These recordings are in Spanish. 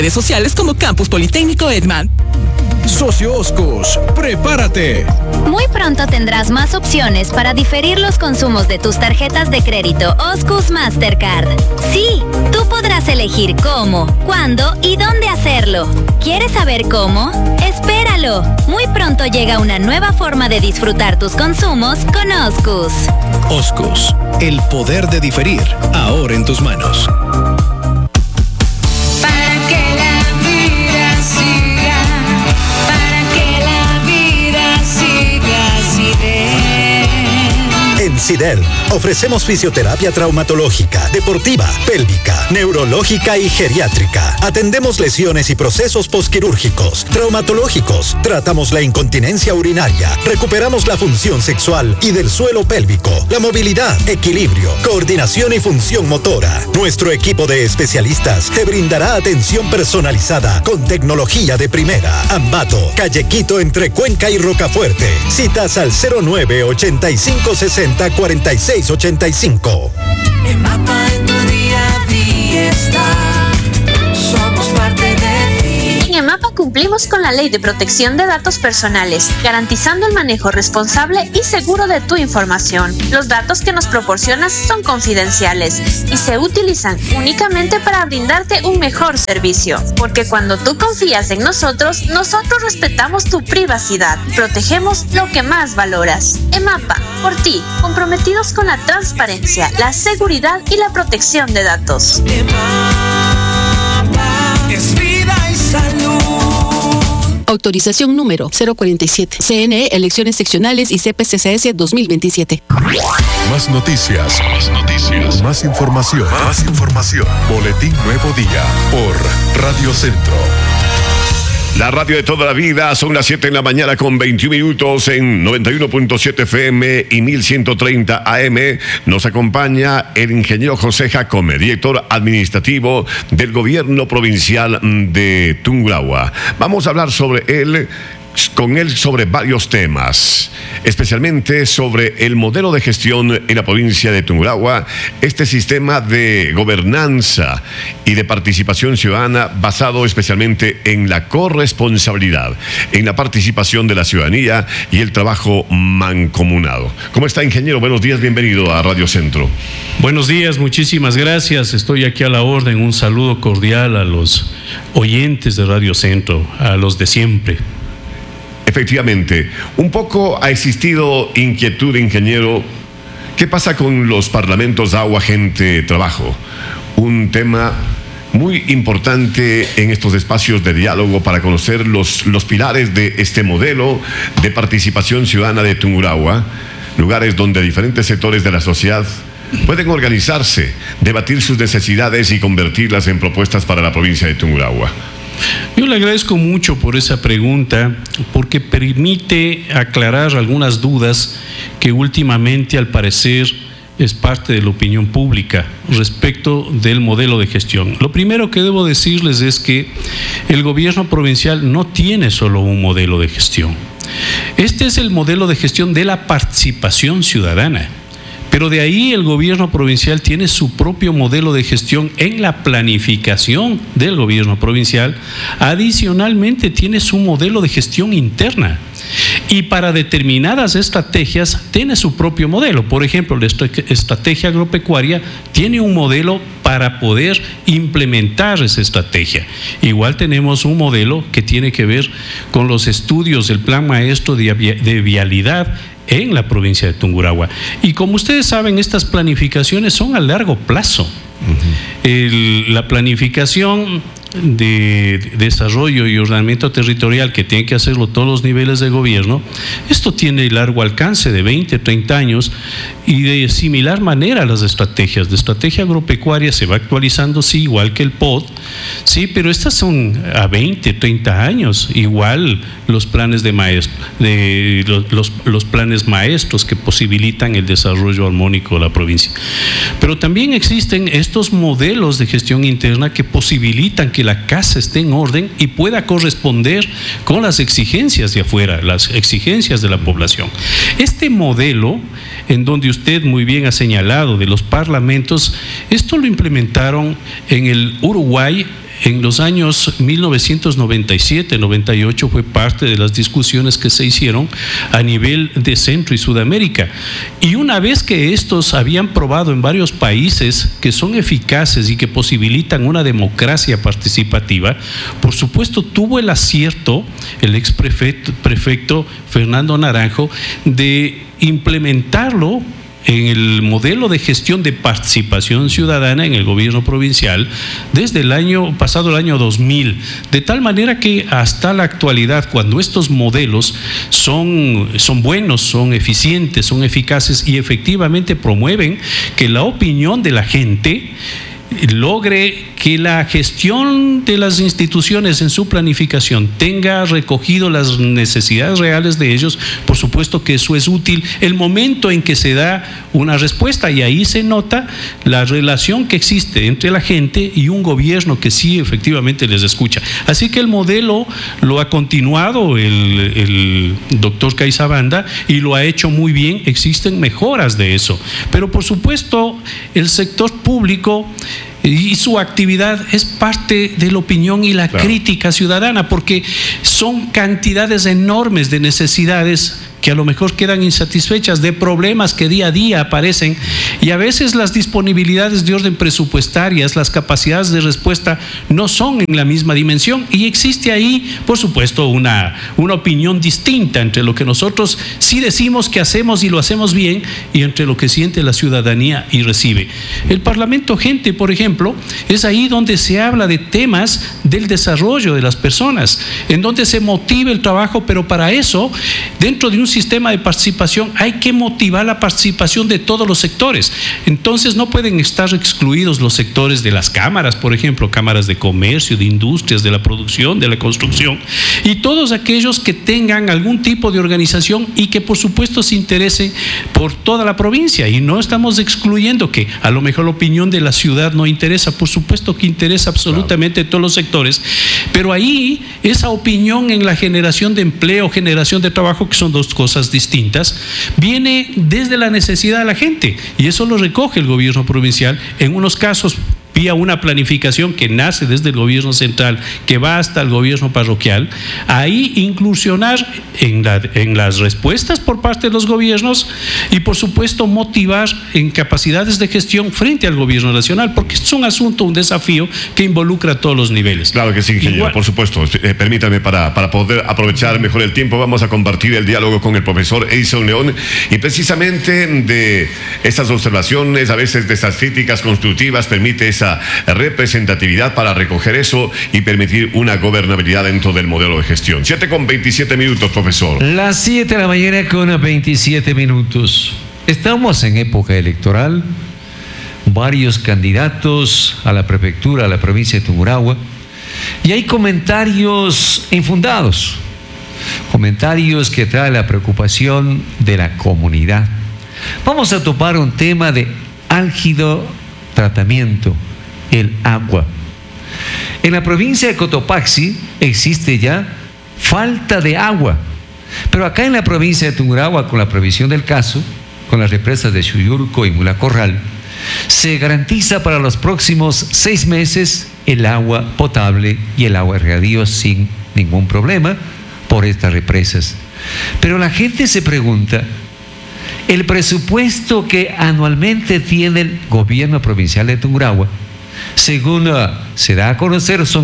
Redes sociales como Campus Politécnico Edman. Socio Oscus, prepárate. Muy pronto tendrás más opciones para diferir los consumos de tus tarjetas de crédito Oscus Mastercard. Sí, tú podrás elegir cómo, cuándo y dónde hacerlo. ¿Quieres saber cómo? Espéralo. Muy pronto llega una nueva forma de disfrutar tus consumos con Oscus. Oscus, el poder de diferir, ahora en tus manos. En SIDEL ofrecemos fisioterapia traumatológica, deportiva, pélvica, neurológica y geriátrica. Atendemos lesiones y procesos posquirúrgicos, traumatológicos. Tratamos la incontinencia urinaria. Recuperamos la función sexual y del suelo pélvico, la movilidad, equilibrio, coordinación y función motora. Nuestro equipo de especialistas te brindará atención personalizada con tecnología de primera. Ambato, Calle Quito entre Cuenca y Rocafuerte. Citas al 09-8560-4685. EMAPA en tu día a día está. Somos parte de ti. En EMAPA cumplimos con la Ley de Protección de Datos Personales, garantizando el manejo responsable y seguro de tu información. Los datos que nos proporcionas son confidenciales y se utilizan únicamente para brindarte un mejor servicio. Porque cuando tú confías en nosotros, nosotros respetamos tu privacidad y protegemos lo que más valoras. EMAPA, por ti, comprometidos con la transparencia, la seguridad y la protección de datos. EMAPA es vida y salud. Autorización número 047. CNE, elecciones seccionales y CPCCS 2027. Más noticias. Más información. Boletín Nuevo Día por Radio Centro. La radio de toda la vida, son las 7 de la mañana con 21 minutos en 91.7 FM y 1130 AM. Nos acompaña el ingeniero José Jacome, director administrativo del gobierno provincial de Tungurahua. Vamos a hablar con él sobre varios temas, especialmente sobre el modelo de gestión en la provincia de Tungurahua, este sistema de gobernanza y de participación ciudadana basado especialmente en la corresponsabilidad, en la participación de la ciudadanía y el trabajo mancomunado. ¿Cómo está, ingeniero? Buenos días, bienvenido a Radio Centro. Buenos días, muchísimas gracias. Estoy aquí a la orden. Un saludo cordial a los oyentes de Radio Centro, a los de siempre. Efectivamente, un poco ha existido inquietud, ingeniero. ¿Qué pasa con los parlamentos de agua, gente, trabajo? Un tema muy importante en estos espacios de diálogo para conocer los pilares de este modelo de participación ciudadana de Tungurahua, lugares donde diferentes sectores de la sociedad pueden organizarse, debatir sus necesidades y convertirlas en propuestas para la provincia de Tungurahua. Yo le agradezco mucho por esa pregunta, porque permite aclarar algunas dudas que últimamente, al parecer, es parte de la opinión pública respecto del modelo de gestión. Lo primero que debo decirles es que el gobierno provincial no tiene solo un modelo de gestión. Este es el modelo de gestión de la participación ciudadana. Pero de ahí el gobierno provincial tiene su propio modelo de gestión en la planificación del gobierno provincial. Adicionalmente tiene su modelo de gestión interna. Y para determinadas estrategias tiene su propio modelo. Por ejemplo, la estrategia agropecuaria tiene un modelo para poder implementar esa estrategia. Igual tenemos un modelo que tiene que ver con los estudios del Plan Maestro de Vialidad en la provincia de Tungurahua. Y como ustedes saben, estas planificaciones son a largo plazo. La planificación de desarrollo y ordenamiento territorial, que tienen que hacerlo todos los niveles de gobierno, esto tiene largo alcance de 20, 30 años, y de similar manera las estrategias. La estrategia agropecuaria se va actualizando, sí, igual que el POD, sí, pero estas son a 20, 30 años, igual los planes de maestro, los planes maestros que posibilitan el desarrollo armónico de la provincia. Pero también existen estos modelos de gestión interna que posibilitan que la casa esté en orden y pueda corresponder con las exigencias de afuera, las exigencias de la población. Este modelo, en donde usted muy bien ha señalado de los parlamentos, esto lo implementaron en el Uruguay en los años 1997-98 fue parte de las discusiones que se hicieron a nivel de Centro y Sudamérica. Y una vez que estos habían probado en varios países que son eficaces y que posibilitan una democracia participativa, por supuesto tuvo el acierto el ex prefecto Fernando Naranjo de implementarlo en el modelo de gestión de participación ciudadana en el gobierno provincial desde el año 2000, de tal manera que hasta la actualidad, cuando estos modelos son buenos, son eficientes, son eficaces y efectivamente promueven que la opinión de la gente logre que la gestión de las instituciones en su planificación tenga recogido las necesidades reales de ellos, por supuesto que eso es útil el momento en que se da una respuesta, y ahí se nota la relación que existe entre la gente y un gobierno que sí efectivamente les escucha. Así que el modelo lo ha continuado el doctor Caizabanda y lo ha hecho muy bien. Existen mejoras de eso, pero por supuesto el sector público y su actividad es parte de la opinión y la crítica ciudadana, porque son cantidades enormes de necesidades que a lo mejor quedan insatisfechas, de problemas que día a día aparecen, y a veces las disponibilidades de orden presupuestarias, las capacidades de respuesta no son en la misma dimensión, y existe ahí, por supuesto, una opinión distinta entre lo que nosotros sí decimos que hacemos y lo hacemos bien, y entre lo que siente la ciudadanía y recibe. El Parlamento Gente, por ejemplo, es ahí donde se habla de temas del desarrollo de las personas, en donde se motiva el trabajo, pero para eso, dentro de un sistema de participación hay que motivar la participación de todos los sectores. Entonces no pueden estar excluidos los sectores de las cámaras, por ejemplo, cámaras de comercio, de industrias, de la producción, de la construcción, y todos aquellos que tengan algún tipo de organización y que por supuesto se interesen por toda la provincia. Y no estamos excluyendo que a lo mejor la opinión de la ciudad no interesa, por supuesto que interesa absolutamente todos los sectores, pero ahí esa opinión en la generación de empleo, generación de trabajo, que son dos cosas distintas, viene desde la necesidad de la gente, y eso lo recoge el gobierno provincial en unos casos vía una planificación que nace desde el gobierno central, que va hasta el gobierno parroquial. Ahí incursionar en las respuestas por parte de los gobiernos y por supuesto motivar en capacidades de gestión frente al gobierno nacional, porque es un asunto, un desafío que involucra a todos los niveles. Claro que sí, ingeniero, por supuesto. Permítame, para poder aprovechar mejor el tiempo, vamos a compartir el diálogo con el profesor Edison León, y precisamente de esas observaciones, a veces de esas críticas constructivas, permite esa representatividad para recoger eso y permitir una gobernabilidad dentro del modelo de gestión. 7:27, profesor. Las 7 de la mañana con 27 minutos. Estamos en época electoral. Varios candidatos a la prefectura, a la provincia de Tungurahua, y hay comentarios infundados, comentarios que traen la preocupación de la comunidad. Vamos a topar un tema de álgido tratamiento, el agua. En la provincia de Cotopaxi existe ya falta de agua, pero acá en la provincia de Tungurahua, con la previsión del caso, con las represas de Chuyurco y Mulacorral, se garantiza para los próximos 6 meses el agua potable y el agua de regadío sin ningún problema por estas represas. Pero la gente se pregunta, el presupuesto que anualmente tiene el gobierno provincial de Tungurahua, según se da a conocer, son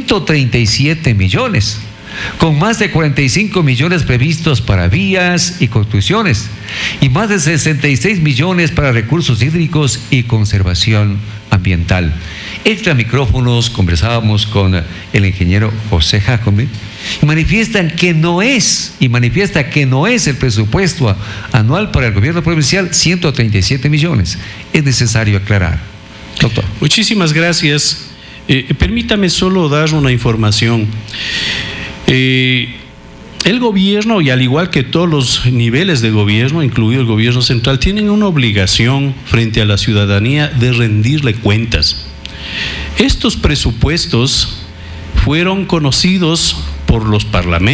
137 millones, con más de 45 millones previstos para vías y construcciones, y más de 66 millones para recursos hídricos y conservación ambiental. Extra micrófonos conversábamos con el ingeniero José Jacome, y manifiesta que no es el presupuesto anual para el gobierno provincial 137 millones. Es necesario aclarar. Doctor. Muchísimas gracias. Permítame solo dar una información. El gobierno, y al igual que todos los niveles de gobierno, incluido el gobierno central, tienen una obligación frente a la ciudadanía de rendirle cuentas. Estos presupuestos fueron conocidos por los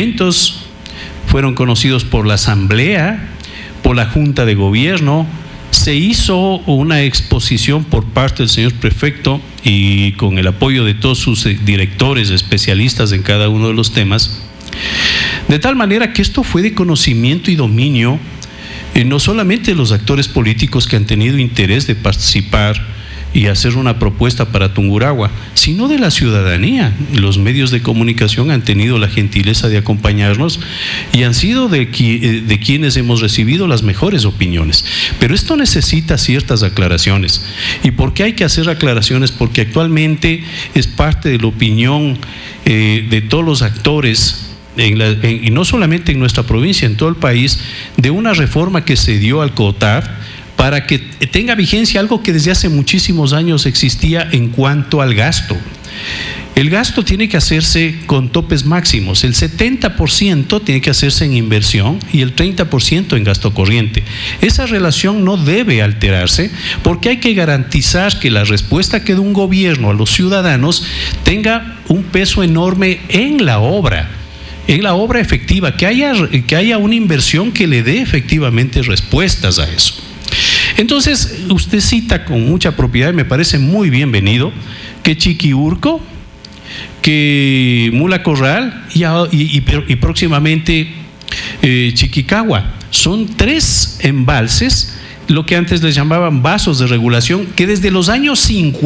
parlamentos, fueron conocidos por la Asamblea, por la Junta de Gobierno, Se hizo una exposición por parte del señor prefecto y con el apoyo de todos sus directores, especialistas en cada uno de los temas, de tal manera que esto fue de conocimiento y dominio, no solamente de los actores políticos que han tenido interés de participar y hacer una propuesta para Tungurahua, sino de la ciudadanía. Los medios de comunicación han tenido la gentileza de acompañarnos y han sido de quienes hemos recibido las mejores opiniones. Pero esto necesita ciertas aclaraciones. ¿Y por qué hay que hacer aclaraciones? Porque actualmente es parte de la opinión de todos los actores, y no solamente en nuestra provincia, en todo el país, de una reforma que se dio al COTAR para que tenga vigencia algo que desde hace muchísimos años existía en cuanto al gasto. El gasto tiene que hacerse con topes máximos. El 70% tiene que hacerse en inversión y el 30% en gasto corriente. Esa relación no debe alterarse porque hay que garantizar que la respuesta que dé un gobierno a los ciudadanos tenga un peso enorme en la obra efectiva, que haya una inversión que le dé efectivamente respuestas a eso. Entonces, usted cita con mucha propiedad, y me parece muy bienvenido, que Chiquiurco, que Mula Corral y próximamente Chiquicagua. Son 3 embalses, lo que antes les llamaban vasos de regulación, que desde los años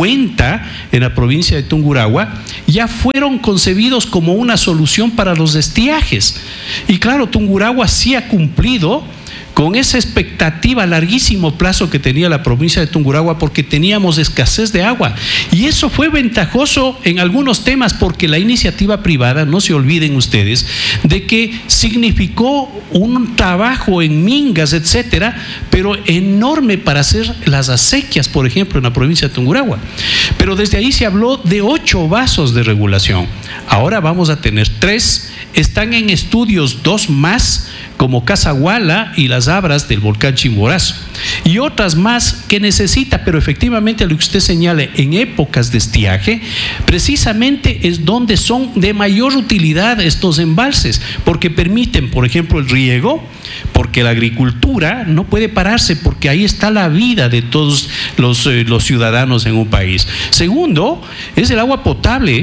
50 en la provincia de Tungurahua ya fueron concebidos como una solución para los estiajes. Y claro, Tungurahua sí ha cumplido con esa expectativa a larguísimo plazo que tenía la provincia de Tungurahua, porque teníamos escasez de agua. Y eso fue ventajoso en algunos temas, porque la iniciativa privada, no se olviden ustedes, de que significó un trabajo en mingas, etcétera, pero enorme para hacer las acequias, por ejemplo, en la provincia de Tungurahua. Pero desde ahí se habló de 8 vasos de regulación. Ahora vamos a tener 3, están en estudios 2 más, como Casaguala y las Abras del volcán Chimborazo, y otras más que necesita, pero efectivamente lo que usted señale, en épocas de estiaje, precisamente es donde son de mayor utilidad estos embalses, porque permiten, por ejemplo, el riego, porque la agricultura no puede pararse, porque ahí está la vida de todos los ciudadanos en un país. Segundo, es el agua potable.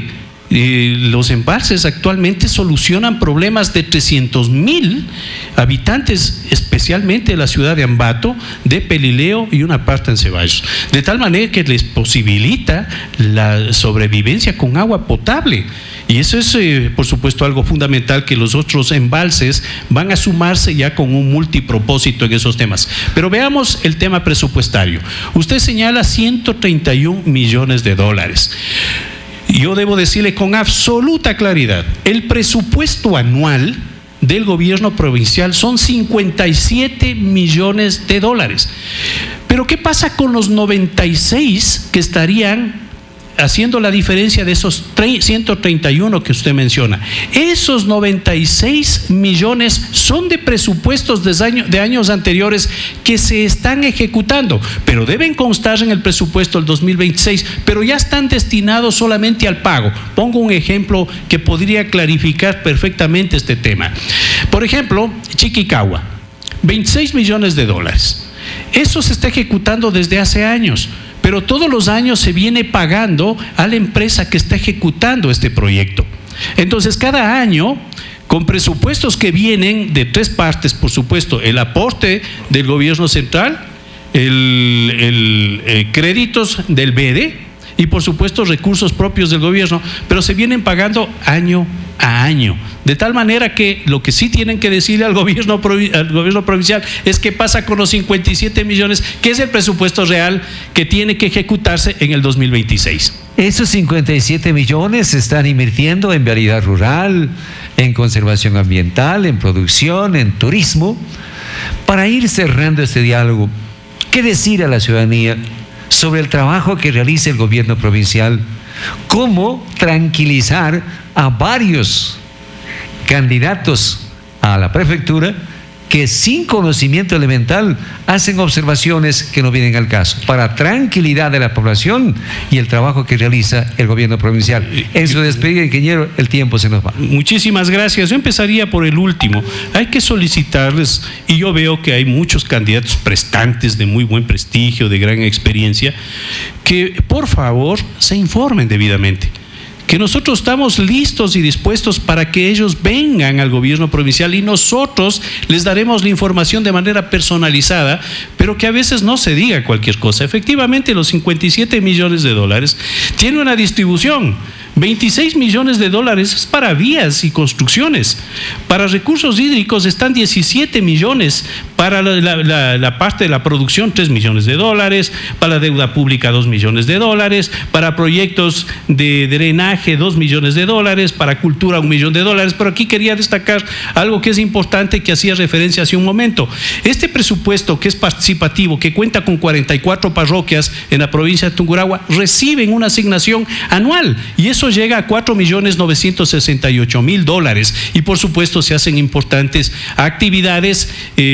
Los embalses actualmente solucionan problemas de 300,000 habitantes, especialmente de la ciudad de Ambato, de Pelileo y una parte en Ceballos, de tal manera que les posibilita la sobrevivencia con agua potable. Y eso es, por supuesto, algo fundamental, que los otros embalses van a sumarse ya con un multipropósito en esos temas. Pero veamos el tema presupuestario. Usted señala 131 millones de dólares. Yo debo decirle con absoluta claridad, el presupuesto anual del gobierno provincial son 57 millones de dólares. Pero ¿qué pasa con los 96 que estarían haciendo la diferencia de esos 131 que usted menciona? Esos 96 millones son de presupuestos de años anteriores que se están ejecutando, pero deben constar en el presupuesto del 2026, pero ya están destinados solamente al pago. Pongo un ejemplo que podría clarificar perfectamente este tema. Por ejemplo, Chiquicagua, 26 millones de dólares. Eso se está ejecutando desde hace años, pero todos los años se viene pagando a la empresa que está ejecutando este proyecto. Entonces, cada año, con presupuestos que vienen de 3 partes, por supuesto, el aporte del gobierno central, créditos del BEDE y, por supuesto, recursos propios del gobierno, pero se vienen pagando año a año. De tal manera que lo que sí tienen que decirle al gobierno provincial es qué pasa con los 57 millones, que es el presupuesto real que tiene que ejecutarse en el 2026. Esos 57 millones se están invirtiendo en vialidad rural, en conservación ambiental, en producción, en turismo. Para ir cerrando este diálogo, ¿qué decir a la ciudadanía sobre el trabajo que realiza el gobierno provincial? ¿Cómo tranquilizar a varios candidatos a la prefectura que sin conocimiento elemental hacen observaciones que no vienen al caso, para tranquilidad de la población y el trabajo que realiza el gobierno provincial. En su despedida, ingeniero, el tiempo se nos va. Muchísimas gracias. Yo empezaría por el último. Hay que solicitarles, y yo veo que hay muchos candidatos prestantes de muy buen prestigio, de gran experiencia, que por favor se informen debidamente. Que nosotros estamos listos y dispuestos para que ellos vengan al gobierno provincial y nosotros les daremos la información de manera personalizada, pero que a veces no se diga cualquier cosa. Efectivamente, los 57 millones de dólares tienen una distribución. 26 millones de dólares es para vías y construcciones. Para recursos hídricos están 17 millones. Para la parte de la producción, 3 millones de dólares. Para la deuda pública, 2 millones de dólares. Para proyectos de drenaje, 2 millones de dólares. Para cultura, 1 millón de dólares. Pero aquí quería destacar algo que es importante, que hacía referencia hace un momento. Este presupuesto, que es participativo, que cuenta con 44 parroquias en la provincia de Tungurahua, reciben una asignación anual, y eso llega a 4.968.000 dólares, y por supuesto se hacen importantes actividades,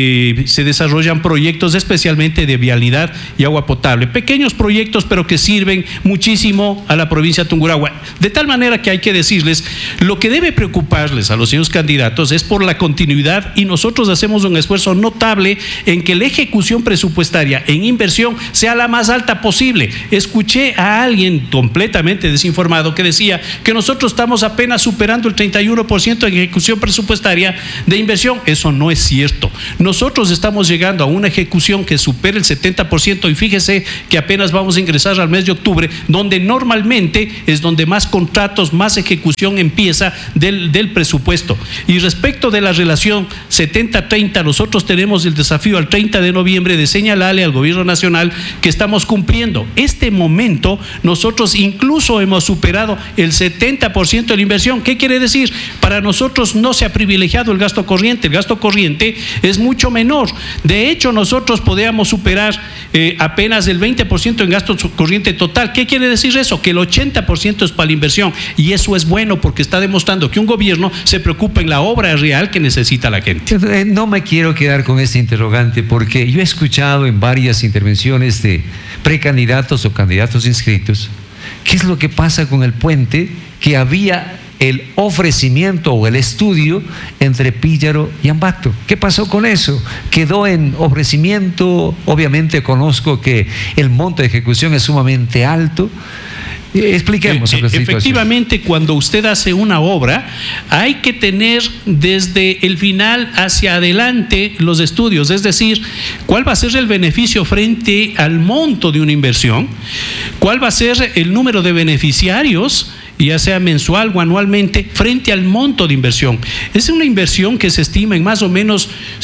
se desarrollan proyectos especialmente de vialidad y agua potable, pequeños proyectos pero que sirven muchísimo a la provincia de Tungurahua, de tal manera que hay que decirles, lo que debe preocuparles a los señores candidatos es por la continuidad, y nosotros hacemos un esfuerzo notable en que la ejecución presupuestaria en inversión sea la más alta posible. Escuché a alguien completamente desinformado que decía que nosotros estamos apenas superando el 31% en ejecución presupuestaria de inversión. Eso no es cierto. Nosotros estamos llegando a una ejecución que supera el 70%, y fíjese que apenas vamos a ingresar al mes de octubre, donde normalmente es donde más contratos, más ejecución empieza del presupuesto. Y respecto de la relación 70-30, nosotros tenemos el desafío al 30 de noviembre de señalarle al gobierno nacional que estamos cumpliendo. Este momento nosotros incluso hemos superado el 70% de la inversión. ¿Qué quiere decir? Para nosotros no se ha privilegiado el gasto corriente. El gasto corriente es mucho menor. De hecho, nosotros podríamos superar apenas el 20% en gasto corriente total. ¿Qué quiere decir eso? Que el 80% es para la inversión, y eso es bueno porque está demostrando que un gobierno se preocupa en la obra real que necesita la gente. No me quiero quedar con este interrogante, porque yo he escuchado en varias intervenciones de precandidatos o candidatos inscritos qué es lo que pasa con el puente, que había el ofrecimiento o el estudio entre Píllaro y Ambato. ¿Qué pasó con eso? Quedó en ofrecimiento. Obviamente conozco que el monto de ejecución es sumamente alto. Expliquemos. Efectivamente, cuando usted hace una obra, hay que tener desde el final hacia adelante los estudios, es decir, cuál va a ser el beneficio frente al monto de una inversión, cuál va a ser el número de beneficiarios, ya sea mensual o anualmente, frente al monto de inversión. Es una inversión que se estima en más o menos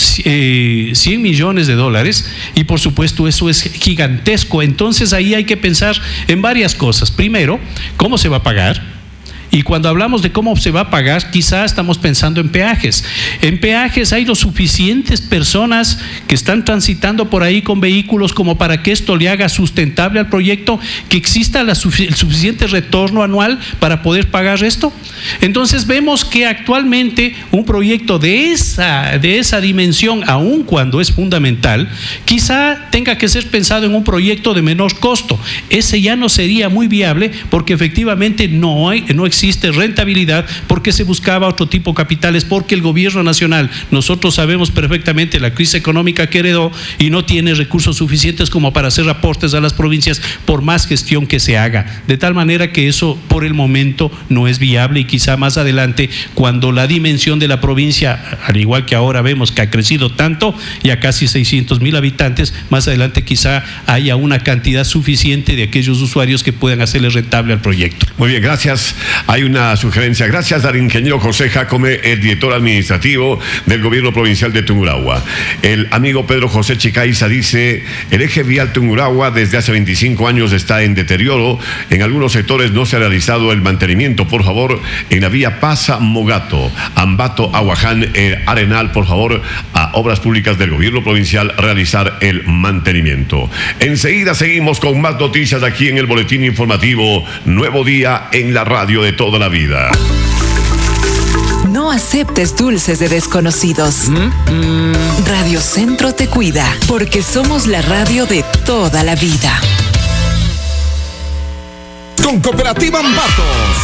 100 millones de dólares, y por supuesto eso es gigantesco. Entonces ahí hay que pensar en varias cosas. Primero, ¿cómo se va a pagar? Y cuando hablamos de cómo se va a pagar, quizá estamos pensando en peajes. En peajes hay los suficientes personas que están transitando por ahí con vehículos como para que esto le haga sustentable al proyecto, que exista el suficiente retorno anual para poder pagar esto. Entonces vemos que actualmente un proyecto de esa dimensión, aun cuando es fundamental, quizá tenga que ser pensado en un proyecto de menor costo. Ese ya no sería muy viable, porque efectivamente no existe rentabilidad, porque se buscaba otro tipo de capitales, porque el gobierno nacional, nosotros sabemos perfectamente la crisis económica que heredó, y no tiene recursos suficientes como para hacer aportes a las provincias por más gestión que se haga, de tal manera que eso por el momento no es viable, y quizá más adelante, cuando la dimensión de la provincia, al igual que ahora vemos que ha crecido tanto, ya casi 600,000 habitantes, más adelante quizá haya una cantidad suficiente de aquellos usuarios que puedan hacerle rentable al proyecto. Muy bien, gracias. Hay una sugerencia. Gracias al ingeniero José Jacome, el director administrativo del gobierno provincial de Tungurahua. El amigo Pedro José Chicaiza dice: el eje vial Tungurahua desde hace 25 años está en deterioro. En algunos sectores no se ha realizado el mantenimiento. Por favor, en la vía Pasa Mogato, Ambato, Aguaján, Arenal, por favor, a Obras Públicas del gobierno provincial realizar el mantenimiento. Enseguida seguimos con más noticias aquí en el boletín informativo Nuevo Día en la radio de toda la vida. No No aceptes dulces de desconocidos. Radio Centro te cuida, porque somos la radio de toda la vida. Con Cooperativa Ambatos